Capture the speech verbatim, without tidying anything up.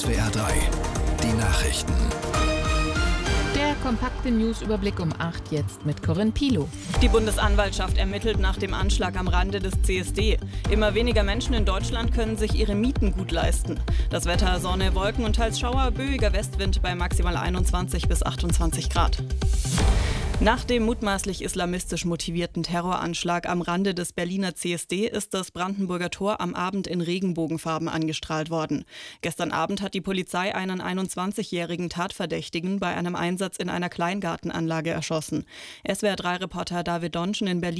S W R drei, die Nachrichten. Der kompakte Newsüberblick um acht jetzt mit Corinne Pilow. Die Bundesanwaltschaft ermittelt nach dem Anschlag am Rande des C S D. Immer weniger Menschen in Deutschland können sich ihre Mieten gut leisten. Das Wetter: Sonne, Wolken und teils Schauer, böiger Westwind bei maximal einundzwanzig bis achtundzwanzig Grad. Nach dem mutmaßlich islamistisch motivierten Terroranschlag am Rande des Berliner C S D ist das Brandenburger Tor am Abend in Regenbogenfarben angestrahlt worden. Gestern Abend hat die Polizei einen einundzwanzigjährigen Tatverdächtigen bei einem Einsatz in einer Kleingartenanlage erschossen. S W R drei Reporter David Donschen in Berlin